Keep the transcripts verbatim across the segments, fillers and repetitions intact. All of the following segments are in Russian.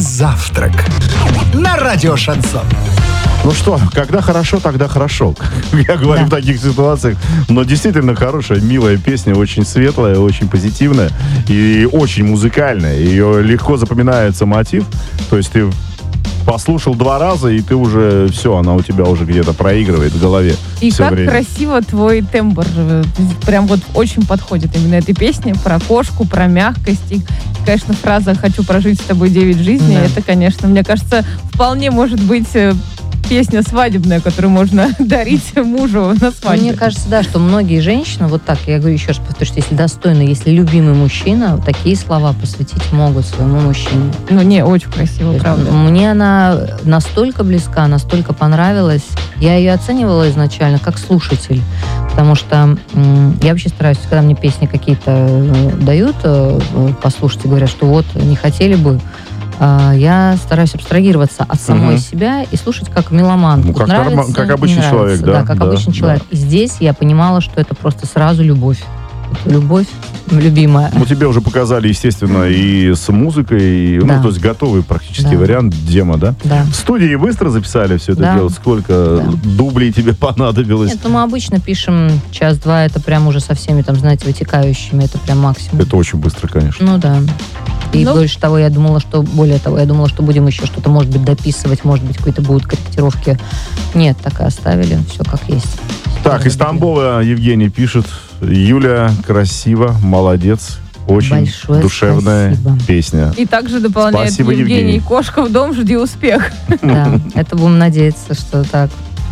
Завтрак на радио Шансон. Ну что, когда хорошо, тогда хорошо. Я говорю, да, в таких ситуациях. Но действительно хорошая, милая песня, очень светлая, очень позитивная и очень музыкальная. Ее легко запоминается мотив. То есть ты послушал два раза, и ты уже все, она у тебя уже где-то проигрывает в голове. И все как время. Красиво твой тембр. Прям вот очень подходит именно этой песне про кошку, про мягкость. И, конечно, фраза «хочу прожить с тобой девять жизней», да, это, конечно, мне кажется, вполне может быть песня свадебная, которую можно дарить мужу на свадьбе. Мне кажется, да, что многие женщины, вот так, я говорю еще раз, потому что если достойный, если любимый мужчина, такие слова посвятить могут своему мужчине. Ну, не, очень красиво, правда. Мне она настолько близка, настолько понравилась. Я ее оценивала изначально как слушатель, потому что м, я вообще стараюсь, когда мне песни какие-то э, дают э, послушать и говорят, что вот, не хотели бы, я стараюсь абстрагироваться от самой uh-huh. себя и слушать как меломан. Ну, как, нравится, норм... как обычный человек, да? Да, как да, обычный да. человек. И здесь я понимала, что это просто сразу любовь. Это любовь любимая. Ну, тебе уже показали, естественно, и с музыкой, и, да, ну, то есть готовый практически, да, вариант демо, да? Да. В студии быстро записали все это да. дело? Сколько да. дублей тебе понадобилось? Нет, ну мы обычно пишем час-два, это прям уже со всеми, там, знаете, вытекающими, это прям максимум. Это очень быстро, конечно. Ну, да. И ну, больше того, я думала, что, более того, я думала, что будем еще что-то, может быть, дописывать, может быть, какие-то будут корректировки. Нет, так и оставили, все как есть. Так, из Тамбова Евгений пишет: Юля, красиво, молодец, очень большое душевная спасибо. Песня. И также дополняет Спасибо, Евгений: Евгений. Кошка в дом, жди успех. Да, это будем надеяться, что так.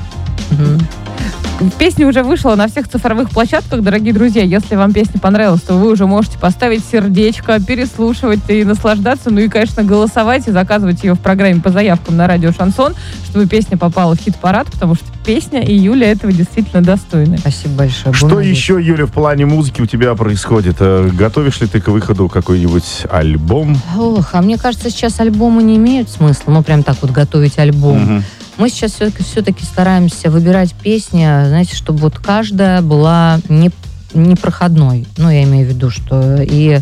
Песня уже вышла на всех цифровых площадках, дорогие друзья. Если вам песня понравилась, то вы уже можете поставить сердечко, переслушивать и наслаждаться. Ну и, конечно, голосовать и заказывать ее в программе по заявкам на радио Шансон, чтобы песня попала в хит-парад, потому что песня и Юля этого действительно достойны. Спасибо большое. Что Будем еще, надеяться. Юля, в плане музыки у тебя происходит? Готовишь ли ты к выходу какой-нибудь альбом? Ох, а мне кажется, сейчас альбомы не имеют смысла. Ну, прям так вот готовить альбом. Угу. Мы сейчас все-таки, все-таки стараемся выбирать песни, знаете, чтобы вот каждая была не, не проходной. Ну, я имею в виду, что и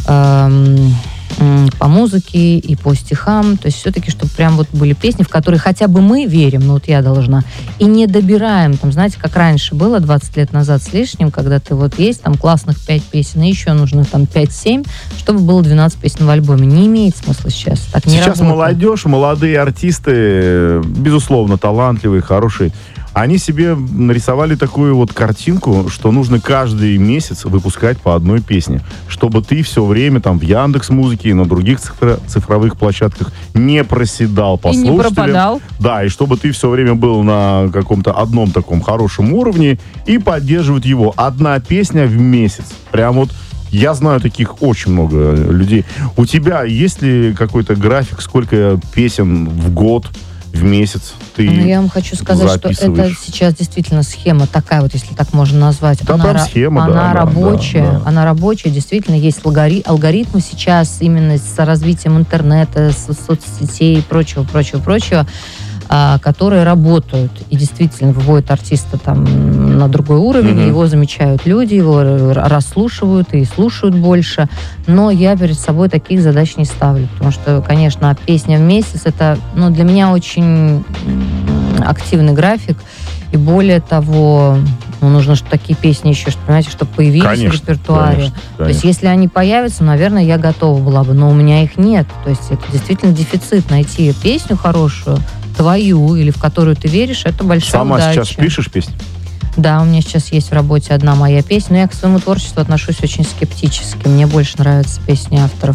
эм, по музыке, и по стихам. То есть все-таки, чтобы прям вот были песни, в которые хотя бы мы верим, ну вот я должна, и не добираем. Там, знаете, как раньше было двадцать лет назад с лишним, когда ты вот есть там классных пять песен, и еще нужно там пять-семь, чтобы было двенадцать песен в альбоме. Не имеет смысла сейчас. Так не сейчас работает. Молодежь, молодые артисты, безусловно, талантливые, хорошие, они себе нарисовали такую вот картинку, что нужно каждый месяц выпускать по одной песне, чтобы ты все время там в Яндекс.Музыке и на других цифро- цифровых площадках не проседал по и слушателям. не пропадал. Да, и чтобы ты все время был на каком-то одном таком хорошем уровне и поддерживать его. Одна песня в месяц. Прям вот я знаю таких очень много людей. У тебя есть ли какой-то график, сколько песен в год, в месяц ты Ну, я вам хочу сказать, что это сейчас действительно схема такая, вот если так можно назвать. Да, она там схема, она да, рабочая, да, да. она рабочая, действительно есть алгори- алгоритмы сейчас именно с развитием интернета, с соцсетей и прочего, прочего, прочего, а, которые работают и действительно выводят артиста там на другой уровень, mm-hmm. его замечают люди, его расслушивают и слушают больше. Но я перед собой таких задач не ставлю, потому что, конечно, песня в месяц это, ну, для меня очень активный график, и более того, ну, нужно, чтобы такие песни еще, понимаете, чтобы появились конечно, в репертуаре. Конечно, конечно. То есть, если они появятся, наверное, я готова была бы, но у меня их нет. То есть, это действительно дефицит, найти песню хорошую, твою, или в которую ты веришь, это большая Сама удача. сейчас пишешь песни? Да, у меня сейчас есть в работе одна моя песня, но я к своему творчеству отношусь очень скептически. Мне больше нравятся песни авторов.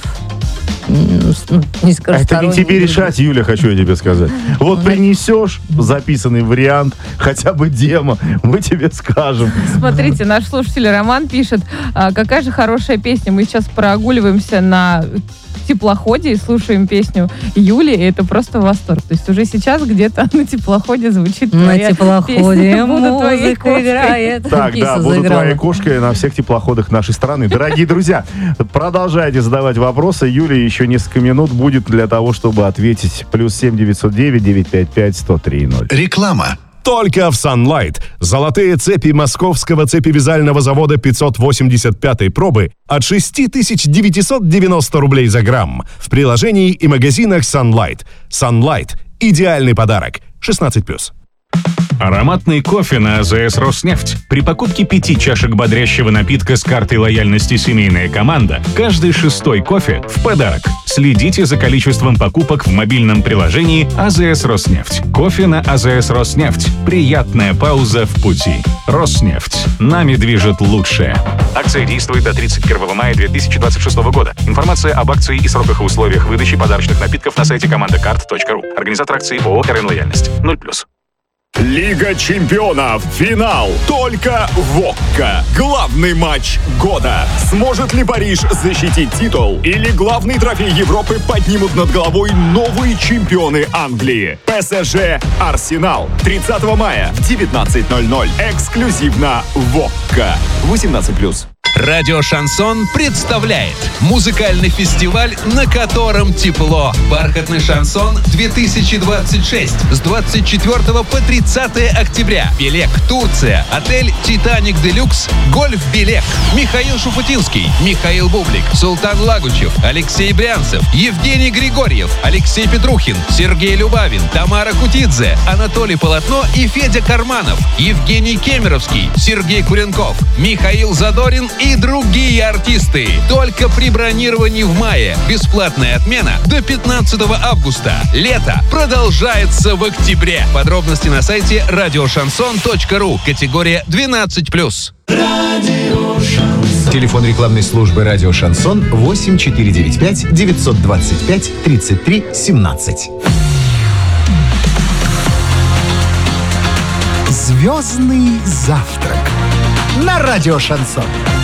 Это не тебе решать, Юля, хочу я тебе сказать. Вот принесешь записанный вариант, хотя бы демо, мы тебе скажем. Смотрите, наш слушатель Роман пишет: какая же хорошая песня. Мы сейчас прогуливаемся на теплоходе и слушаем песню Юли, и это просто восторг. То есть уже сейчас где-то на теплоходе звучит на твоя теплоходе буду твоей кошкой. Так, да, буду твоей кошкой на всех теплоходах нашей страны. Дорогие друзья, продолжайте задавать вопросы. Юля еще несколько минут будет для того, чтобы ответить. Плюс семь девятьсот девять девятьсот пятьдесят пять сто три ноль. Реклама. Только в Sunlight. Золотые цепи московского цепевязального завода пятьсот восемьдесят пятой пробы от шесть тысяч девятьсот девяносто рублей за грамм. В приложении и магазинах Sunlight. Sunlight – идеальный подарок. шестнадцать плюс. Ароматный кофе на АЗС «Роснефть». При покупке пяти чашек бодрящего напитка с картой лояльности «Семейная команда» каждый шестой кофе в подарок. Следите за количеством покупок в мобильном приложении АЗС «Роснефть». Кофе на АЗС «Роснефть». Приятная пауза в пути. «Роснефть». Нами движет лучшее. Акция действует до тридцать первого мая две тысячи двадцать шестого года. Информация об акции и сроках и условиях выдачи подарочных напитков на сайте командакарт точка ру. Организатор акции ООО «РН Лояльность». ноль плюс. Лига чемпионов. Финал. Только в ОККО. Главный матч года. Сможет ли Париж защитить титул? Или главный трофей Европы поднимут над головой новые чемпионы Англии? ПСЖ Арсенал. тридцатого мая в девятнадцать ноль ноль. Эксклюзивно в ОККО. восемнадцать плюс. Радио «Шансон» представляет музыкальный фестиваль, на котором тепло. «Бархатный шансон две тысячи двадцать шесть» с двадцать четвёртого по тридцатое октября. Белек, Турция. Отель «Титаник Делюкс». Гольф Белек. Михаил Шуфутинский, Михаил Бублик, Султан Лагучев, Алексей Брянцев, Евгений Григорьев, Алексей Петрухин, Сергей Любавин, Тамара Кутидзе, Анатолий Полотно и Федя Карманов, Евгений Кемеровский, Сергей Куренков, Михаил Задорин и другие артисты. Только при бронировании в мае. Бесплатная отмена до пятнадцатого августа. Лето продолжается в октябре. Подробности на сайте радио шансон точка ру. Категория двенадцать плюс. Телефон рекламной службы «Радио Шансон» восемь четыре девять пять девятьсот двадцать пять тридцать три семнадцать. Звездный завтрак на «Радио Шансон».